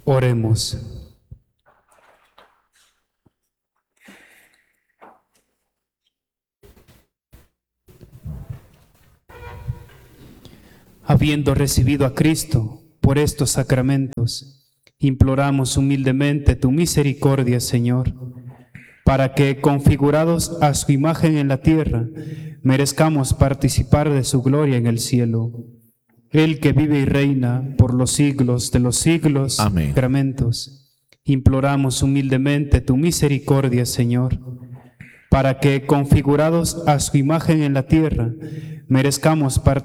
Oremos. Habiendo recibido a Cristo por estos sacramentos, imploramos humildemente tu misericordia, Señor, para que, configurados a su imagen en la tierra, merezcamos participar de su gloria en el cielo. Él que vive y reina por los siglos de los siglos. Amén. Sacramentos. Imploramos humildemente tu misericordia, Señor, para que, configurados a su imagen en la tierra, merezcamos participar